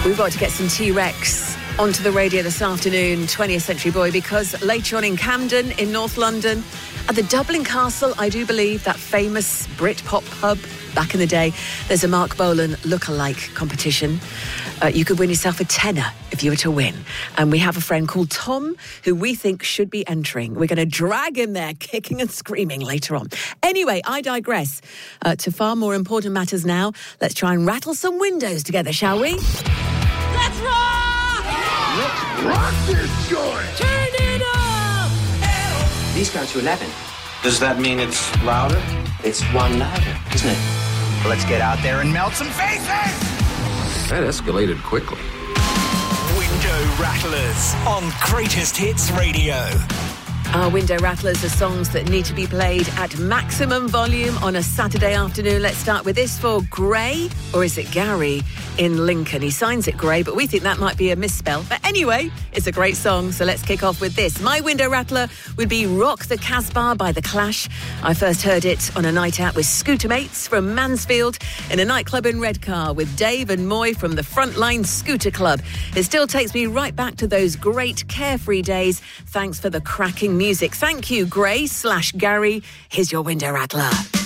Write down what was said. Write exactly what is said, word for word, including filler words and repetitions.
We've got to get some T-Rex onto the radio this afternoon, twentieth Century Boy, because later on in Camden, in North London, at the Dublin Castle, I do believe, that famous Britpop pub back in the day, there's a Mark Bolan look-alike competition. Uh, you could win yourself a tenner if you were to win. And we have a friend called Tom who we think should be entering. We're going to drag him there, kicking and screaming later on. Anyway, I digress. Uh, to far more important matters now. Let's try and rattle some windows together, shall we? Let's rock! Let's rock this joint! Turn it up! These go to eleven. Does that mean it's louder? It's one louder, isn't it? Let's get out there and melt some faces! That escalated quickly. Window Rattlers on Greatest Hits Radio. Our window rattlers are songs that need to be played at maximum volume on a Saturday afternoon. Let's start with this for Gray, or is it Gary, in Lincoln. He signs it Gray, but we think that might be a misspell. But anyway, it's a great song, so let's kick off with this. My window rattler would be Rock the Casbah by The Clash. I first heard it on a night out with Scooter Mates from Mansfield in a nightclub in Redcar with Dave and Moy from the Frontline Scooter Club. It still takes me right back to those great carefree days. Thanks for the cracking music. Thank you, Gray slash Gary. Here's your window rattler.